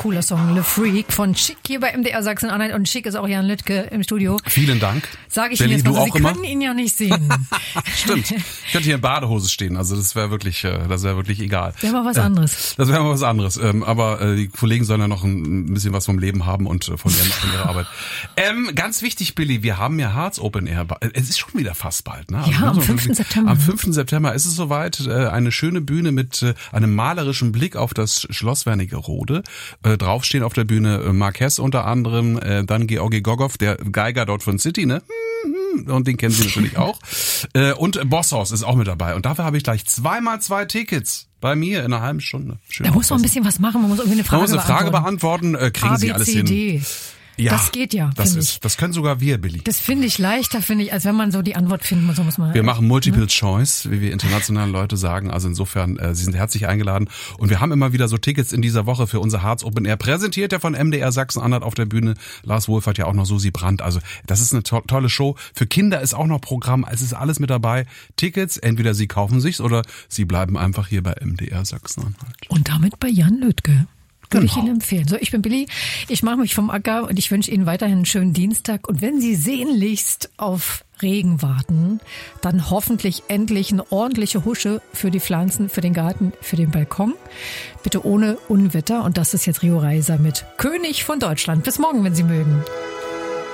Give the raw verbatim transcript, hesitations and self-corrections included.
cooler Song, Le Freak von Schick hier bei M D R Sachsen-Anhalt. Und Schick ist auch Jan Lüttke im Studio. Vielen Dank. Sag ich Belli, Ihnen jetzt du mal so, auch Sie immer? können ihn ja nicht sehen. Stimmt. Ich könnte hier in Badehose stehen, also das wäre wirklich, das wäre wirklich egal. Das wäre mal was anderes. Das wäre mal was anderes. Aber die Kollegen sollen ja noch ein bisschen was vom Leben haben und von ihrer, von ihrer Arbeit. Ähm, ganz wichtig, Billy, wir haben ja Harz Open Air. Es ist schon wieder fast bald, ne? Also ja, am fünften September. Am fünften September ist es soweit. Eine schöne Bühne mit einem malerischen Blick auf das Schloss Wernigerode. Draufstehen auf der Bühne Marquez unter anderem, dann Georgi Gogow, der Geiger dort von City, ne? Und den kennen Sie natürlich auch. Und Bosshaus ist auch mit dabei. Und dafür habe ich gleich zweimal zwei Tickets bei mir in einer halben Stunde. Schön da muss man ein bisschen was machen. Man muss irgendwie eine Frage beantworten. Man muss eine Frage beantworten. beantworten. Kriegen A, B, Sie alles C, hin? D. Ja, das geht ja, das finde ist, ich. das können sogar wir, Billy. Das finde ich leichter, finde ich, als wenn man so die Antwort finden muss. So muss man. Wir machen Multiple ne? Choice, wie wir internationalen Leute sagen. Also insofern, äh, Sie sind herzlich eingeladen. Und wir haben immer wieder so Tickets in dieser Woche für unser Harz Open Air. Präsentiert ja von M D R Sachsen-Anhalt auf der Bühne. Lars Wohlfahrt ja auch noch Susi Brandt. Also das ist eine to- tolle Show. Für Kinder ist auch noch Programm. Es ist alles mit dabei. Tickets, entweder Sie kaufen sich's oder Sie bleiben einfach hier bei M D R Sachsen-Anhalt. Und damit bei Jan Lüttke. Würde Genau. ich Ihnen empfehlen. So, ich bin Billy, ich mache mich vom Acker und ich wünsche Ihnen weiterhin einen schönen Dienstag. Und wenn Sie sehnlichst auf Regen warten, dann hoffentlich endlich eine ordentliche Husche für die Pflanzen, für den Garten, für den Balkon. Bitte ohne Unwetter. Und das ist jetzt Rio Reiser mit König von Deutschland. Bis morgen, wenn Sie mögen.